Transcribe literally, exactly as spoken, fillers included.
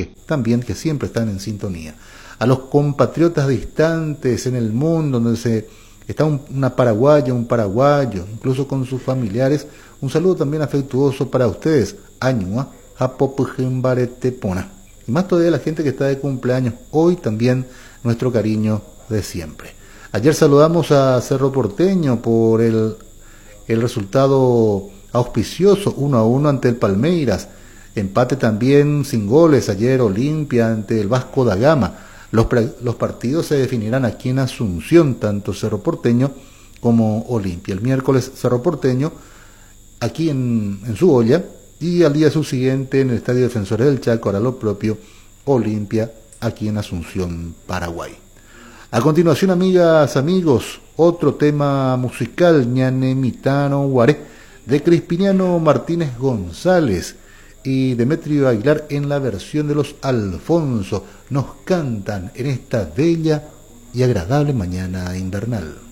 Bosque, también que siempre están en sintonía. A los compatriotas distantes en el mundo, donde se está un, una paraguaya, un paraguayo, incluso con sus familiares, un saludo también afectuoso para ustedes. Añua, Japopujimbaretepona. Y más todavía la gente que está de cumpleaños, hoy también nuestro cariño de siempre. Ayer saludamos a Cerro Porteño por el, el resultado auspicioso uno a uno ante el Palmeiras. Empate también sin goles ayer Olimpia ante el Vasco da Gama. Los, los partidos se definirán aquí en Asunción, tanto Cerro Porteño como Olimpia. El miércoles Cerro Porteño aquí en, en su olla, y al día subsiguiente en el Estadio Defensores del Chaco hará lo propio Olimpia aquí en Asunción, Paraguay. A continuación, amigas, amigos, otro tema musical, Ñanemitano Guaré, de Crispiniano Martínez González y Demetrio Aguilar en la versión de los Alfonso. Nos cantan en esta bella y agradable mañana invernal.